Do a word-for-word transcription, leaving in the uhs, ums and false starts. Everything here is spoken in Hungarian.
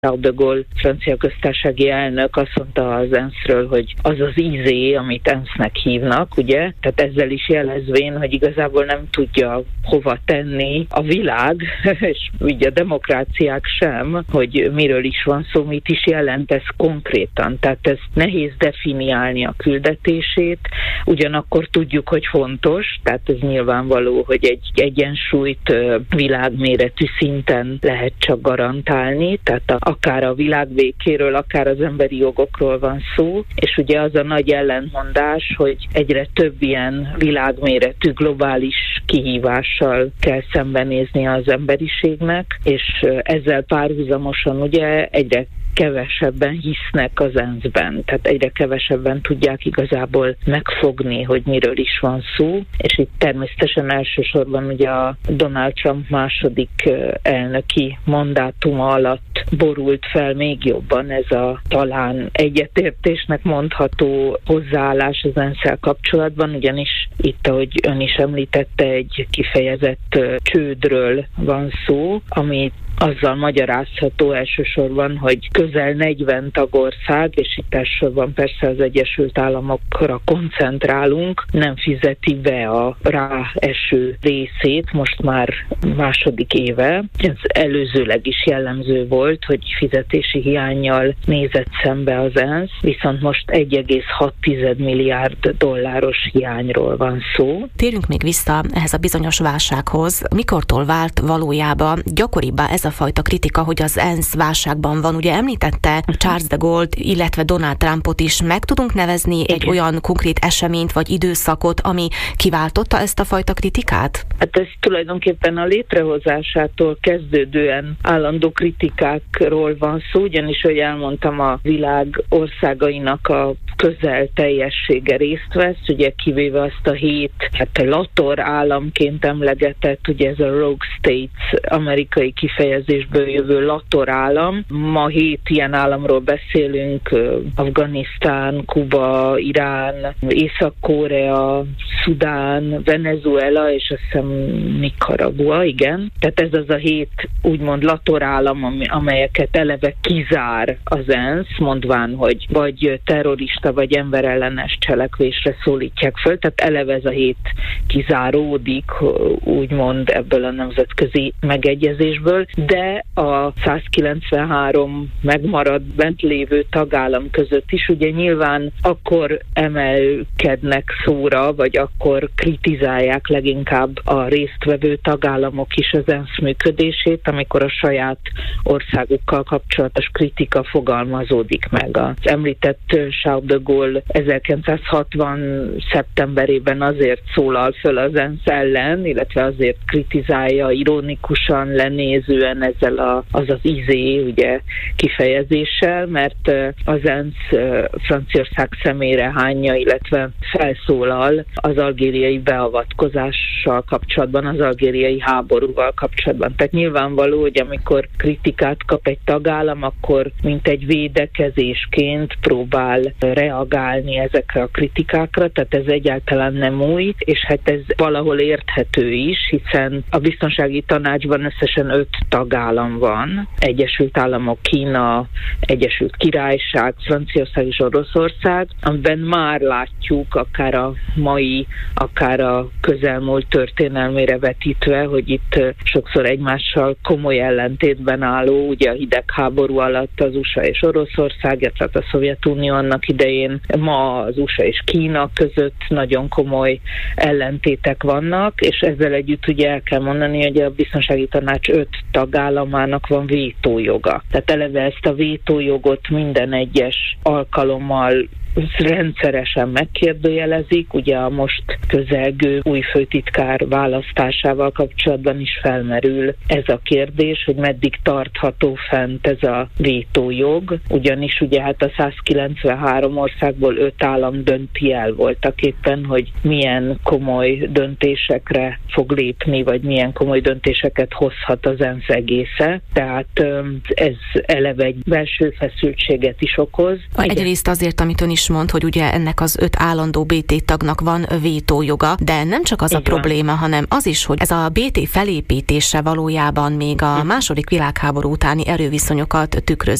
Charles de Gaulle, francia köztársasági elnök azt mondta az ENSZ-ről, hogy az az izé, amit ENSZ-nek hívnak, ugye? Tehát ezzel is jelezvén, hogy igazából nem tudja hova tenni a világ, és ugye a demokráciák sem, hogy miről is van szó, mit is jelent ez konkrétan. Tehát ez nehéz definiálni a küldetését, ugyanakkor tudjuk, hogy fontos, tehát ez nyilvánvaló, hogy egy egyensúlyt világméretű szinten lehet csak garantálni, tehát a, akár a világ békéről, akár az emberi jogokról van szó, és ugye az a nagy ellentmondás, hogy egyre több ilyen világméretű globális kihívással kell szembenézni az emberiségnek, és ezzel párhuzamosan ugye egyre kevesebben hisznek az ENSZ-ben, tehát egyre kevesebben tudják igazából megfogni, hogy miről is van szó, és itt természetesen elsősorban ugye a Donald Trump második elnöki mandátuma alatt borult fel még jobban ez a talán egyetértésnek mondható hozzáállás az ENSZ-szel kapcsolatban, ugyanis itt, ahogy ön is említette, egy kifejezett csődről van szó, amit azzal magyarázható elsősorban, hogy közel negyven tagország, és itt elsősorban persze az Egyesült Államokra koncentrálunk, nem fizeti be a ráeső részét, most már második éve. Ez előzőleg is jellemző volt, hogy fizetési hiánnyal nézett szembe az ENSZ, viszont most egy egész hat milliárd dolláros hiányról van szó. Térjünk még vissza ehhez a bizonyos válsághoz. Mikortól vált valójában gyakoribbá ez a fajta kritika, hogy az ENSZ válságban van? Ugye említette Charles de Gaulle-t, illetve Donald Trumpot is. Meg tudunk nevezni Igen. egy olyan konkrét eseményt vagy időszakot, ami kiváltotta ezt a fajta kritikát? Hát ez tulajdonképpen a létrehozásától kezdődően állandó kritikákról van szó, ugyanis, hogy elmondtam, a világ országainak a közel teljessége részt vesz, ugye kivéve azt a hét, hát Lator államként emlegetett, ugye ez a Rogue States amerikai kifejezésből jövő Lator állam. Ma hét ilyen államról beszélünk, Afganisztán, Kuba, Irán, Észak-Korea, Szudán, Venezuela, és azt hiszem Nicaragua, igen. Tehát ez az a hét úgymond Lator állam, amelyeket eleve kizár az ENSZ, mondván, hogy vagy terrorista, vagy emberellenes cselekvésre szólítják föl, tehát eleve ez a hét kizáródik, úgymond ebből a nemzetközi megegyezésből, de a százkilencvenhárom megmaradt bent lévő tagállam között is ugye nyilván akkor emelkednek szóra, vagy akkor kritizálják leginkább a résztvevő tagállamok is az ENSZ működését, amikor a saját országukkal kapcsolatos kritika fogalmazódik meg. Az említett Charles de Gaulle ezerkilencszázhatvan szeptemberében azért szólal föl az ENSZ ellen, illetve azért kritizálja ironikusan, lenézően ezzel a, az az izé, ugye, kifejezéssel, mert az ENSZ Franciaország szemére hányja, illetve felszólal az algériai beavatkozással kapcsolatban, az algériai háborúval kapcsolatban. Tehát nyilvánvaló, hogy amikor kritikát kap egy tagállam, akkor mint egy védekezésként próbál reagálni ezekre a kritikákra, tehát ez egyáltalán nem új, és hát ez valahol érthető is, hiszen a biztonsági tanácsban összesen öt tagállam van, Egyesült Államok, Kína, Egyesült Királyság, Franciaország és Oroszország, amiben már látjuk akár a mai, akár a közelmúlt történelmére vetítve, hogy itt sokszor egymással komoly ellentétben álló, ugye a hidegháború alatt az u es á és Oroszország, illetve a Szovjetunió annak idején, ma az u es á és Kína között nagyon komoly ellentétek vannak, és ezzel együtt ugye el kell mondani, hogy a biztonsági tanács öt tagállamának van vétójoga. Tehát eleve ezt a vétójogot minden egyes alkalommal rendszeresen megkérdőjelezik, ugye a most közelgő új főtitkár választásával kapcsolatban is felmerül ez a kérdés, hogy meddig tartható fent ez a vétójog, ugyanis ugye hát a százkilencvenhárom országból öt állam dönti el voltak éppen, hogy milyen komoly döntésekre fog lépni, vagy milyen komoly döntéseket hozhat az ENSZ egésze, tehát ez eleve egy belső feszültséget is okoz. Egyrészt azért, amit ön is is mond, hogy ugye ennek az öt állandó bé té tagnak van vétójoga, de nem csak az Így a probléma, hanem az is, hogy ez a bé té felépítése valójában még a második világháború utáni erőviszonyokat tükrözi.